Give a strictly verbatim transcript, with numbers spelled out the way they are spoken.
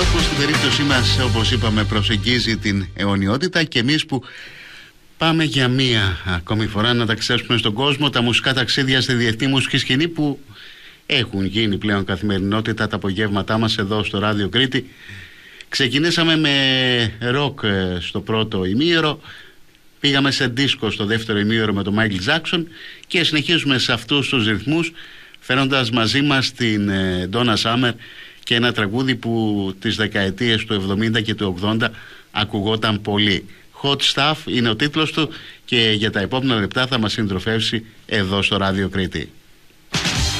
αυτό που στην περίπτωσή μας, όπως είπαμε, προσεγγίζει την αιωνιότητα, και εμείς που πάμε για μία ακόμη φορά να ταξιδέψουμε στον κόσμο, τα μουσικά ταξίδια στη διεθνή μουσική σκηνή που έχουν γίνει πλέον καθημερινότητα τα απογεύματά μας εδώ στο Ράδιο Κρήτη. Ξεκινήσαμε με ροκ στο πρώτο ημίωρο, πήγαμε σε δίσκο στο δεύτερο ημίωρο με τον Μάικλ Τζάκσον και συνεχίζουμε σε αυτούς τους ρυθμούς, φέροντας μαζί μας την Ντόνα Σάμερ και ένα τραγούδι που τις δεκαετίες του εβδομήντα και του ογδόντα ακουγόταν πολύ. Hot Stuff είναι ο τίτλος του και για τα επόμενα λεπτά θα μας συντροφεύσει εδώ στο Ράδιο Κρήτη.